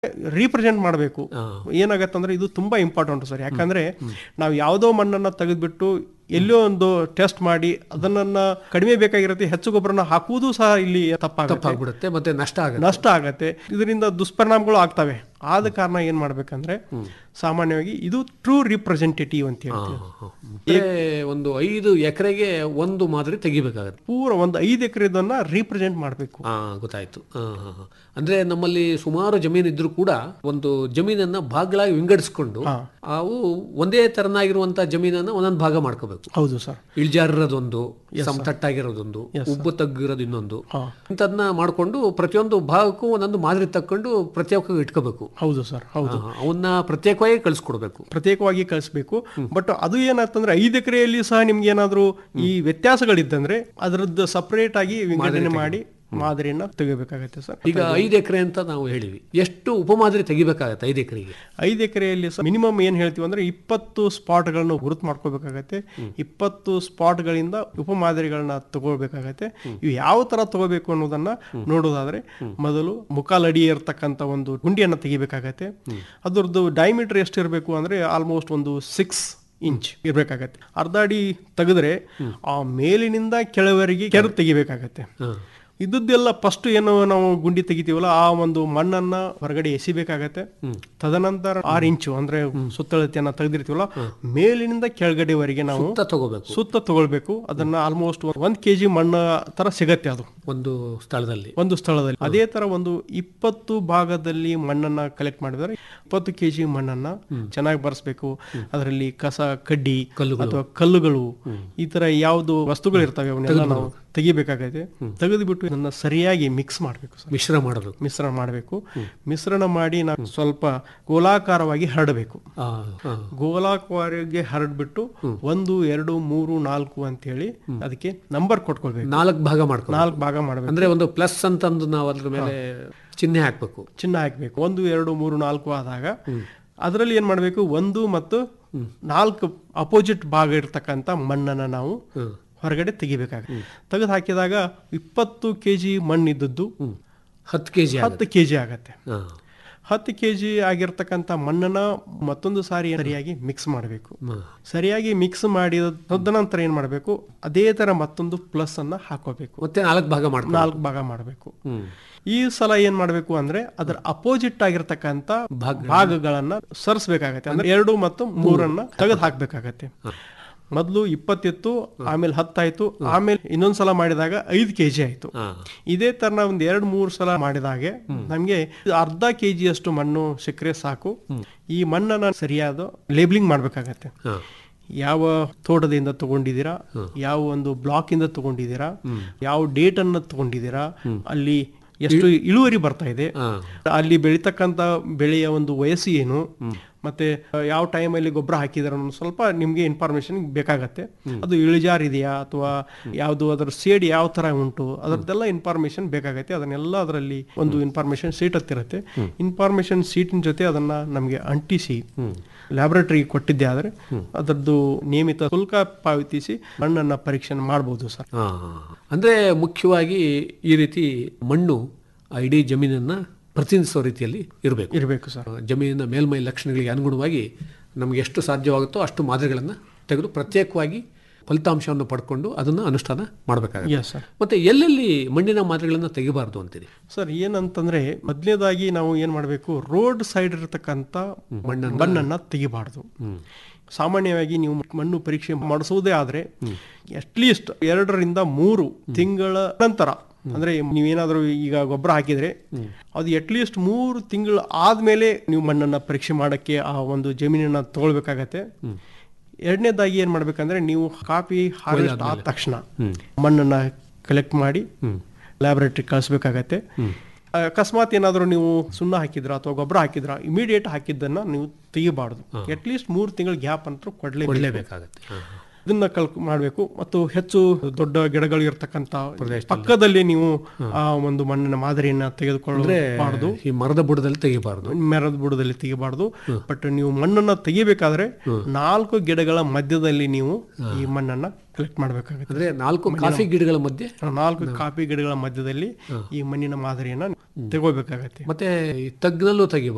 Represent ಮಾಡಬೇಕು. ಏನಾಗತ್ತಂದ್ರೆ ಇದು ತುಂಬಾ ಇಂಪಾರ್ಟೆಂಟ್ ಸರ್. ಯಾಕಂದ್ರೆ ನಾವು ಯಾವುದೋ ಮಣ್ಣನ್ನ ತೆಗೆದ್ಬಿಟ್ಟು ಎಲ್ಲೋ ಒಂದು ಟೆಸ್ಟ್ ಮಾಡಿ ಅದನ್ನ ಕಡಿಮೆ ಬೇಕಾಗಿರುತ್ತೆ ಹೆಚ್ಚು ಗೊಬ್ಬರನ ಹಾಕುವುದು ಸಹ ಇಲ್ಲಿ ತಪ್ಪಾಗ್ಬಿಡುತ್ತೆ, ಮತ್ತೆ ನಷ್ಟ ಆಗತ್ತೆ. ಇದರಿಂದ ದುಷ್ಪರಿಣಾಮಗಳು ಆಗ್ತವೆ. ಆದ ಕಾರಣ ಏನ್ ಮಾಡ್ಬೇಕಂದ್ರೆ ಸಾಮಾನ್ಯವಾಗಿ ಇದು ಟ್ರೂ ರಿಪ್ರೆಸೆಂಟೇಟಿವ್ ಅಂತ ಹೇಳ್ತೀವಿ. ಒಂದು 5 ಎಕರೆಗೆ ಒಂದು ಮಾದರಿ ತೆಗಿಬೇಕಾಗತ್ತೆ. ಪೂರ ಒಂದು 5 ಎಕರೆದನ್ನ ರೀಪ್ರೆಸೆಂಟ್ ಮಾಡಬೇಕು. ಗೊತ್ತಾಯ್ತು. ಅಂದ್ರೆ ನಮ್ಮಲ್ಲಿ ಸುಮಾರು ಜಮೀನು ಇದ್ರೂ ಕೂಡ ಒಂದು ಜಮೀನನ್ನ ಭಾಗಗಳಾಗಿ ವಿಂಗಡಿಸ್ಕೊಂಡು ಅವು ಒಂದೇ ತರನಾಗಿರುವಂತ ಜಮೀನನ್ನ ಒಂದೊಂದು ಭಾಗ ಮಾಡ್ಕೋಬೇಕು. ಹೌದು ಸರ್. ಇಳಿಜಾರಿರೋದೊಂದು, ಸಮತಟ್ಟಾಗಿರೋದೊಂದು, ಉಬ್ಬು ತಗ್ಗಿರೋದು ಇನ್ನೊಂದು, ಇಂಥದನ್ನ ಮಾಡ್ಕೊಂಡು ಪ್ರತಿಯೊಂದು ಭಾಗಕ್ಕೂ ಒಂದೊಂದು ಮಾದರಿ ತಕ್ಕೊಂಡು ಪ್ರತ್ಯೇಕವಾಗಿ ಇಟ್ಕೋಬೇಕು. ಹೌದು ಸರ್. ಹೌದು. ಅವನ್ನ ಪ್ರತ್ಯೇಕವಾಗಿ ಕಳಿಸ್ಬೇಕು. ಬಟ್ ಅದು ಏನಾಗ್ತಂದ್ರೆ 5 ಎಕರೆಯಲ್ಲಿ ಸಹ ನಿಮ್ಗೆ ಏನಾದ್ರು ಈ ವ್ಯತ್ಯಾಸಗಳಿದ್ದಂದ್ರೆ ಅದರದ್ದು ಸಪರೇಟ್ ಆಗಿ ವಿಂಗಡಣೆ ಮಾಡಿ ಮಾದರಿಯನ್ನ ತೆಗಿಬೇಕಾಗತ್ತೆ ಸರ್. ಈಗ 5 ಎಕರೆ ಅಂತ ನಾವು ಹೇಳಿವಿ, ಎಷ್ಟು ಉಪಮಾದರಿ ತೆಗಿಬೇಕಾಗತ್ತೆ 5 ಎಕರೆಗೆ? 5 ಎಕರೆಯಲ್ಲಿ ಮಿನಿಮಮ್ ಏನ್ ಹೇಳ್ತೀವಿ ಅಂದ್ರೆ 20 ಸ್ಪಾಟ್ಗಳನ್ನು ಗುರುತು ಮಾಡ್ಕೋಬೇಕಾಗತ್ತೆ. 20 ಸ್ಪಾಟ್ಗಳಿಂದ ಉಪಮಾದರಿಗಳನ್ನ ತಗೋಬೇಕಾಗತ್ತೆ. ಇವು ಯಾವ ತರ ತಗೋಬೇಕು ಅನ್ನೋದನ್ನ ನೋಡೋದಾದ್ರೆ ಮೊದಲು ಮುಕ್ಕಾಲಡಿ ಇರತಕ್ಕಂತ ಒಂದು ಗುಂಡಿಯನ್ನ ತೆಗಿಬೇಕಾಗತ್ತೆ. ಅದರದ್ದು ಡೈಮೀಟರ್ ಎಷ್ಟು ಇರಬೇಕು ಅಂದ್ರೆ ಆಲ್ಮೋಸ್ಟ್ ಒಂದು 6 ಇಂಚ್ ಇರ್ಬೇಕಾಗತ್ತೆ. ಅರ್ಧ ಅಡಿ ತೆಗೆದ್ರೆ ಆ ಮೇಲಿನಿಂದ ಕೆಳವರೆಗೆ ಕೆರೆ ತೆಗಿಬೇಕಾಗತ್ತೆ. ಇದ್ದದ್ದೆಲ್ಲ ಫಸ್ಟ್ ಏನು ನಾವು ಗುಂಡಿ ತೆಗಿತೀವಲ್ಲ ಆ ಒಂದು ಮಣ್ಣನ್ನ ಹೊರಗಡೆ ಎಸಿಬೇಕಾಗತ್ತೆ. ತದನಂತರ 6 ಇಂಚು ಅಂದ್ರೆ ಸುತ್ತಳತೆಯನ್ನ ತೆಗೆದಿರ್ತೀವಲ್ಲ ಮೇಲಿನಿಂದ ಕೆಳಗಡೆವರೆಗೆ ನಾವು ಸುತ್ತ ತಗೊಳ್ಬೇಕು. ಅದನ್ನ ಆಲ್ಮೋಸ್ಟ್ 1 kg ಮಣ್ಣ ತರ ಸಿಗತ್ತೆ ಅದು ಒಂದು ಸ್ಥಳದಲ್ಲಿ. ಅದೇ ತರ ಒಂದು 20 ಭಾಗದಲ್ಲಿ ಮಣ್ಣನ್ನ ಕಲೆಕ್ಟ್ ಮಾಡಿದ್ರೆ 20 kg ಮಣ್ಣನ್ನ ಚೆನ್ನಾಗಿ ಬರ್ಸ್ಬೇಕು. ಅದರಲ್ಲಿ ಕಸ, ಕಡ್ಡಿ ಅಥವಾ ಕಲ್ಲುಗಳು ಈ ತರ ಯಾವ್ದು ವಸ್ತುಗಳು ಇರ್ತವೆ ಅವನ್ನೆಲ್ಲ ನಾವು ತೆಗಿಬೇಕಾಗತ್ತೆ. ತೆಗೆದುಬಿಟ್ಟು ಇದನ್ನ ಸರಿಯಾಗಿ ಮಿಕ್ಸ್ ಮಾಡಬೇಕು, ಮಿಶ್ರಣ ಮಾಡಬೇಕು. ಮಿಶ್ರಣ ಮಾಡಿ ನಾವು ಸ್ವಲ್ಪ ಗೋಲಾಕಾರವಾಗಿ ಹರಡಬೇಕು. ಗೋಲಾಕಾರವಾಗಿ ಹರಡ್ಬಿಟ್ಟು 1, 2, 3, 4 ಅಂತ ಹೇಳಿ ಅದಕ್ಕೆ ನಂಬರ್ ಕೊಟ್ಕೊಳ್ಬೇಕು. 4 ಭಾಗ ಮಾಡಬೇಕು. ಅಂದ್ರೆ ಒಂದು ಪ್ಲಸ್ ಅಂತಂದು ನಾವು ಅದ್ರ ಮೇಲೆ ಚಿಹ್ನೆ ಹಾಕ್ಬೇಕು. 1, 2, 3, 4 ಆದಾಗ ಅದರಲ್ಲಿ ಏನ್ ಮಾಡ್ಬೇಕು, 1 ಮತ್ತು 4 ಅಪೋಸಿಟ್ ಭಾಗ ಇರ್ತಕ್ಕಂಥ ಮಣ್ಣನ್ನ ನಾವು ಹೊರಗಡೆ ತೆಗಿಬೇಕಾಗುತ್ತೆ. ತೆಗೆದು ಹಾಕಿದಾಗ 20 kg ಮಣ್ಣಿದ್ದದ್ದು 10 kg ಆಗತ್ತೆ. 10 kg ಆಗಿರ್ತಕ್ಕಂಥ ಮಣ್ಣನ್ನ ಮತ್ತೊಂದು ಸಾರಿ ಸರಿಯಾಗಿ ಮಿಕ್ಸ್ ಮಾಡಬೇಕು. ಸರಿಯಾಗಿ ಮಿಕ್ಸ್ ಮಾಡಿದ ತದನಂತರ ಏನ್ ಮಾಡಬೇಕು, ಅದೇ ತರ ಮತ್ತೊಂದು ಪ್ಲಸ್ ಅನ್ನ ಹಾಕೋಬೇಕು. ಮತ್ತೆ 4 ಭಾಗ ಮಾಡಬೇಕು. ಈ ಸಲ ಏನ್ ಮಾಡ್ಬೇಕು ಅಂದ್ರೆ ಅದರ ಅಪೋಸಿಟ್ ಆಗಿರ್ತಕ್ಕಂಥ ಭಾಗಗಳನ್ನ ಸರಿಸಬೇಕಾಗತ್ತೆ. ಅಂದ್ರೆ 2 ಮತ್ತು 3 ತೆಗೆದು ಹಾಕ್ಬೇಕಾಗತ್ತೆ. ಮೊದಲು 20 ಇತ್ತು, ಆಮೇಲೆ 10 ಆಯ್ತು, ಆಮೇಲೆ ಇನ್ನೊಂದ್ಸಲ ಮಾಡಿದಾಗ 5 kg ಆಯ್ತು. ಇದೇ ತರ ನಾವು ಒಂದ್ 2-3 ಸಲ ಮಾಡಿದಾಗೆ ನಮ್ಗೆ ಅರ್ಧ kg ಅಷ್ಟು ಮಣ್ಣು ಸಿಕ್ಕರೆ ಸಾಕು. ಈ ಮಣ್ಣನ್ನ ಸರಿಯಾದ ಲೇಬಲಿಂಗ್ ಮಾಡ್ಬೇಕಾಗತ್ತೆ. ಯಾವ ತೋಟದಿಂದ ತಗೊಂಡಿದ್ದೀರಾ, ಯಾವ ಒಂದು ಬ್ಲಾಕ್ ಇಂದ ತಗೊಂಡಿದ್ದೀರಾ, ಯಾವ ಡೇಟ್ ಅನ್ನ ತಗೊಂಡಿದ್ದೀರಾ, ಅಲ್ಲಿ ಎಷ್ಟು ಇಳುವರಿ ಬರ್ತಾ ಇದೆ, ಅಲ್ಲಿ ಬೆಳೀತಕ್ಕಂತ ಬೆಳೆಯ ಒಂದು ವಯಸ್ಸು ಏನು, ಮತ್ತೆ ಯಾವ ಟೈಮಲ್ಲಿ ಗೊಬ್ಬರ ಹಾಕಿದಾರ ಅನ್ನೋ ಸ್ವಲ್ಪ ನಿಮ್ಗೆ ಇನ್ಫಾರ್ಮೇಶನ್ ಬೇಕಾಗತ್ತೆ. ಅದು ಇಳಿಜಾರಿದೆಯಾ ಅಥವಾ ಯಾವುದು, ಅದರ ಸೇಡ್ ಯಾವ ತರ ಉಂಟು, ಅದರದ್ದೆಲ್ಲ ಇನ್ಫಾರ್ಮೇಶನ್ ಬೇಕಾಗತ್ತೆ. ಅದನ್ನೆಲ್ಲ ಅದರಲ್ಲಿ ಒಂದು ಇನ್ಫಾರ್ಮೇಶನ್ ಶೀಟ್ ಹತ್ತಿರತ್ತೆ. ಇನ್ಫಾರ್ಮೇಶನ್ ಶೀಟಿನ ಜೊತೆ ಅದನ್ನ ನಮ್ಗೆ ಅಂಟಿಸಿ ಲ್ಯಾಬೊರೇಟರಿಗೆ ಕೊಟ್ಟಿದ್ದೆ ಆದ್ರೆ ಅದರದ್ದು ನಿಯಮಿತ ಶುಲ್ಕ ಪಾವತಿಸಿ ಮಣ್ಣನ್ನ ಪರೀಕ್ಷೆ ಮಾಡಬಹುದು ಸರ್. ಅಂದ್ರೆ ಮುಖ್ಯವಾಗಿ ಈ ರೀತಿ ಮಣ್ಣು ಇಡೀ ಜಮೀನನ್ನ ಪ್ರತಿನಿಧಿಸೋ ರೀತಿಯಲ್ಲಿ ಇರಬೇಕು ಸರ್. ಜಮೀನಿನ ಮೇಲ್ಮೈ ಲಕ್ಷಣಗಳಿಗೆ ಅನುಗುಣವಾಗಿ ನಮಗೆ ಎಷ್ಟು ಸಾಧ್ಯವಾಗುತ್ತೋ ಅಷ್ಟು ಮಾದರಿಗಳನ್ನು ತೆಗೆದು ಪ್ರತ್ಯೇಕವಾಗಿ ಫಲಿತಾಂಶವನ್ನು ಪಡ್ಕೊಂಡು ಅದನ್ನು ಅನುಷ್ಠಾನ ಮಾಡಬೇಕಾಗುತ್ತೆ. ಮತ್ತೆ ಎಲ್ಲೆಲ್ಲಿ ಮಣ್ಣಿನ ಮಾದರಿಗಳನ್ನು ತೆಗಿಬಾರ್ದು ಅಂತೀರಿ ಸರ್? ಏನಂತಂದ್ರೆ ಮೊದಲನೇದಾಗಿ ನಾವು ಏನ್ ಮಾಡಬೇಕು, ರೋಡ್ ಸೈಡ್ ಇರತಕ್ಕಂತ ಮಣ್ಣನ್ನ ತೆಗಿಬಾರ್ದು. ಸಾಮಾನ್ಯವಾಗಿ ನೀವು ಮಣ್ಣು ಪರೀಕ್ಷೆ ಮಾಡಿಸುವುದೇ ಆದ್ರೆ ಅಟ್ಲೀಸ್ಟ್ 2 ರಿಂದ 3 ತಿಂಗಳ ನಂತರ, ಅಂದ್ರೆ ನೀವೇನಾದ್ರೂ ಈಗ ಗೊಬ್ಬರ ಹಾಕಿದ್ರೆ ಅದು ಅಟ್ಲೀಸ್ಟ್ 3 ತಿಂಗಳು ಆದ್ಮೇಲೆ ನೀವು ಮಣ್ಣನ್ನ ಪರೀಕ್ಷೆ ಮಾಡಕ್ಕೆ ಆ ಒಂದು ಜಮೀನನ್ನ ತಗೊಳ್ಬೇಕಾಗತ್ತೆ. ಎರಡನೇದಾಗಿ ಏನ್ ಮಾಡ್ಬೇಕಂದ್ರೆ ನೀವು ಕಾಫಿ ಹಾರ್ವೆಸ್ಟ್ ಆದ ತಕ್ಷಣ ಮಣ್ಣನ್ನ ಕಲೆಕ್ಟ್ ಮಾಡಿ ಲ್ಯಾಬೊರೇಟರಿ ಕಳಿಸ್ಬೇಕಾಗತ್ತೆ. ಅಕಸ್ಮಾತ್ ಏನಾದರೂ ನೀವು ಸುಣ್ಣ ಹಾಕಿದ್ರ ಅಥವಾ ಗೊಬ್ಬರ ಹಾಕಿದ್ರ ಇಮಿಡಿಯೇಟ್ ಹಾಕಿದ್ದನ್ನ ನೀವು ತೆಗಿಬಾರ್ದು. ಅಟ್ಲೀಸ್ಟ್ 3 ತಿಂಗಳ ಗ್ಯಾಪ್ ಅಂತ ಕೊಡ್ಲೇಬೇಕಾಗತ್ತೆ. ಇದನ್ನ ಮಾಡಬೇಕು. ಮತ್ತು ಹೆಚ್ಚು ದೊಡ್ಡ ಗಿಡಗಳು ಇರತಕ್ಕಂತ ಪಕ್ಕದಲ್ಲಿ ನೀವು ಆ ಒಂದು ಮಣ್ಣಿನ ಮಾದರಿಯನ್ನ ತೆಗೆದುಕೊಳ್ಳಬಾರದು. ಈ ಮರದ ಬುಡದಲ್ಲಿ ತೆಗಿಬಾರ್ದು. ಬಟ್ ನೀವು ಮಣ್ಣನ್ನ ತೆಗಿಬೇಕಾದ್ರೆ 4 ಗಿಡಗಳ ಮಧ್ಯದಲ್ಲಿ ನೀವು ಈ ಮಣ್ಣನ್ನ ಕಲೆಕ್ಟ್ ಮಾಡಬೇಕಾಗುತ್ತೆ. ಅಂದ್ರೆ 4 ಕಾಫಿ ಗಿಡಗಳ ಮಧ್ಯೆ 4 ಕಾಫಿ ಗಿಡಗಳ ಮಧ್ಯದಲ್ಲಿ ಈ ಮಣ್ಣಿನ ಮಾದರಿಯನ್ನ ತೆಗೋಬೇಕಾಗತ್ತೆ. ಮತ್ತೆ ತಗ್ನಲ್ಲೂ ತೆಗಿಬಾರ್ದು.